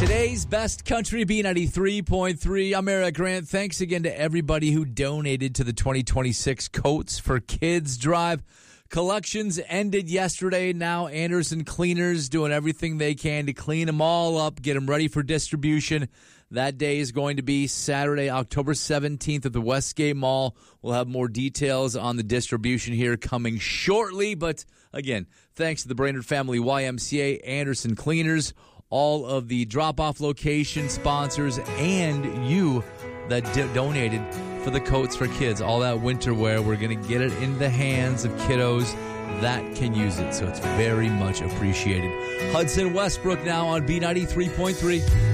Today's best country, B93.3. I'm Eric Grant. Thanks again to everybody who donated to the 2026 Coats for Kids drive. Collections ended yesterday. Now Anderson Cleaners doing everything they can to clean them all up, get them ready for distribution. That day is going to be Saturday, October 17th at the Westgate Mall. We'll have more details on the distribution here coming shortly. But again, thanks to the Brainerd Family YMCA, Anderson Cleaners, all of the drop-off location sponsors, and you that donated for the Coats for Kids. All that winter wear, we're going to get it in the hands of kiddos that can use it. So it's very much appreciated. Hudson Westbrook now on B93.3.